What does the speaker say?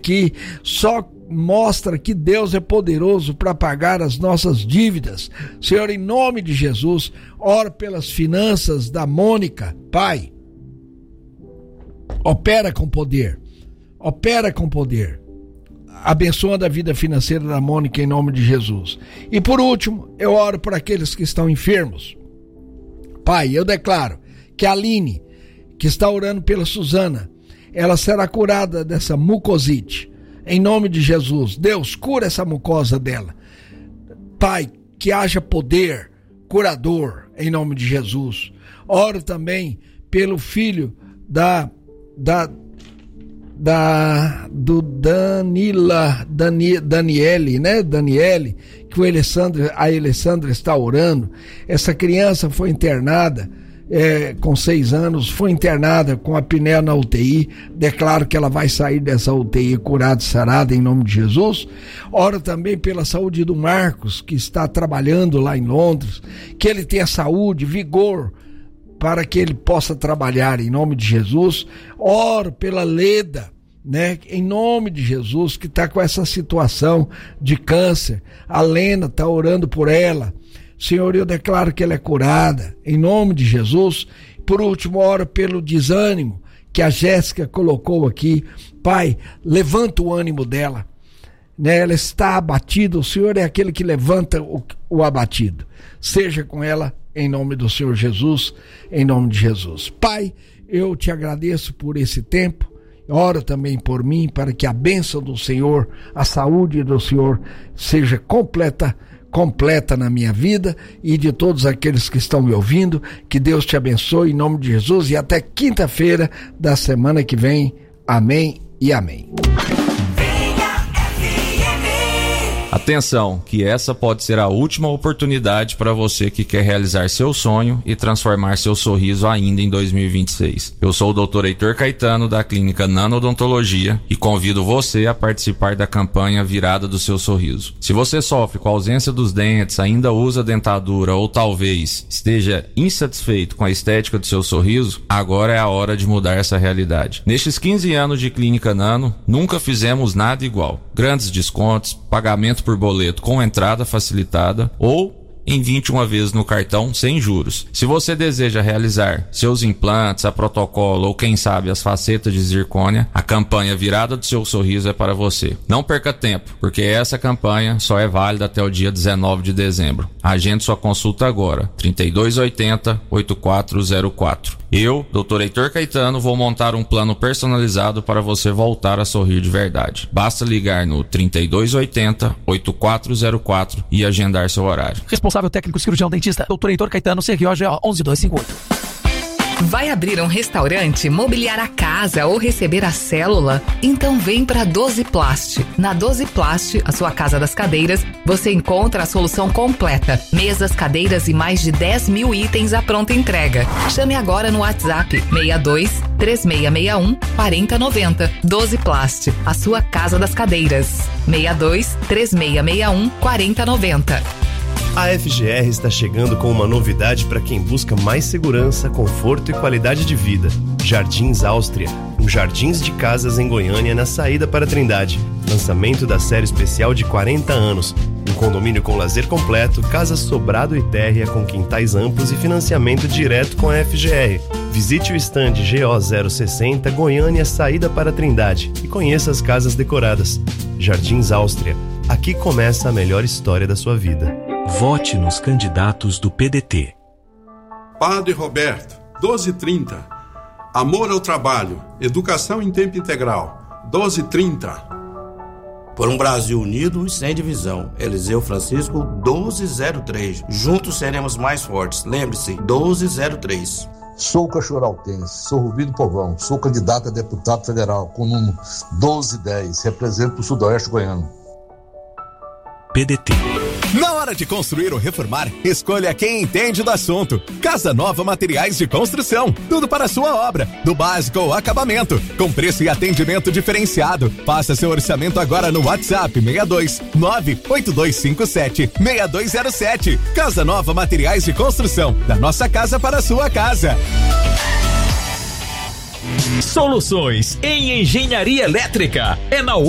aqui só mostra que Deus é poderoso para pagar as nossas dívidas. Senhor, em nome de Jesus, oro pelas finanças da Mônica. Pai, opera com poder, abençoando a vida financeira da Mônica em nome de Jesus. E por último, eu oro por aqueles que estão enfermos. Pai, eu declaro que a Aline, que está orando pela Suzana, ela será curada dessa mucosite. Em nome de Jesus, Deus, cura essa mucosa dela. Pai, que haja poder curador, em nome de Jesus. Oro também pelo filho do Daniele, né? Daniele, que a Alessandra está orando. Essa criança foi internada com 6 anos, foi internada com apneia na UTI. Declaro que ela vai sair dessa UTI curada e sarada em nome de Jesus. Oro também pela saúde do Marcos, que está trabalhando lá em Londres, que ele tenha saúde, vigor, para que ele possa trabalhar em nome de Jesus. Oro pela Leda, né, em nome de Jesus, que está com essa situação de câncer. A Lena está orando por ela. Senhor, eu declaro que ela é curada, em nome de Jesus. Por último, oro pelo desânimo que a Jéssica colocou aqui. Pai, levanta o ânimo dela, né? Ela está abatida, o Senhor é aquele que levanta o abatido. Seja com ela, em nome do Senhor Jesus, em nome de Jesus. Pai, eu te agradeço por esse tempo. Ora também por mim, para que a bênção do Senhor, a saúde do Senhor seja completa na minha vida e de todos aqueles que estão me ouvindo. Que Deus te abençoe em nome de Jesus e até quinta-feira da semana que vem. Amém e amém. Atenção, que essa pode ser a última oportunidade para você que quer realizar seu sonho e transformar seu sorriso ainda em 2026. Eu sou o Dr. Heitor Caetano, da Clínica Nanodontologia, e convido você a participar da campanha Virada do Seu Sorriso. Se você sofre com a ausência dos dentes, ainda usa dentadura ou talvez esteja insatisfeito com a estética do seu sorriso, agora é a hora de mudar essa realidade. Nestes 15 anos de Clínica Nano, nunca fizemos nada igual. Grandes descontos, pagamento por boleto com entrada facilitada ou em 21 vezes no cartão sem juros. Se você deseja realizar seus implantes a protocolo ou quem sabe as facetas de zircônia, a campanha Virada do Seu Sorriso é para você. Não perca tempo, porque essa campanha só é válida até o dia 19 de dezembro. Agende sua consulta agora, 3280-8404. Eu, Dr. Heitor Caetano, vou montar um plano personalizado para você voltar a sorrir de verdade. Basta ligar no 3280-8404 e agendar seu horário. Responsável técnico cirurgião dentista, Dr. Heitor Caetano, CROGA 11258. Vai abrir um restaurante, mobiliar a casa ou receber a célula? Então vem para Dosiplast. Na Dosiplast, a sua casa das cadeiras, você encontra a solução completa. Mesas, cadeiras e mais de 10 mil itens à pronta entrega. Chame agora no WhatsApp 62 3661 4090. Dosiplast, a sua casa das cadeiras. 62 3661 4090. A FGR está chegando com uma novidade para quem busca mais segurança, conforto e qualidade de vida. Jardins Áustria, um jardins de casas em Goiânia na saída para Trindade. Lançamento da série especial de 40 anos. Um condomínio com lazer completo, casa sobrado e térrea com quintais amplos e financiamento direto com a FGR. Visite o stand GO060 Goiânia, saída para Trindade e conheça as casas decoradas. Jardins Áustria, aqui começa a melhor história da sua vida. Vote nos candidatos do PDT. Padre Roberto, 1230. Amor ao trabalho, educação em tempo integral, 1230. Por um Brasil unido e sem divisão, Eliseu Francisco, 1203. Juntos seremos mais fortes. Lembre-se, 1203. Sou cachoeiraltense, sou Rubi do Povão, sou candidato a deputado federal com o número 1210, represento o Sudoeste Goiano. PDT. Na hora de construir ou reformar, escolha quem entende do assunto. Casa Nova Materiais de Construção. Tudo para a sua obra, do básico ao acabamento, com preço e atendimento diferenciado. Faça seu orçamento agora no WhatsApp 62 98257 6207. Casa Nova Materiais de Construção. Da nossa casa para a sua casa. Soluções em engenharia elétrica. É na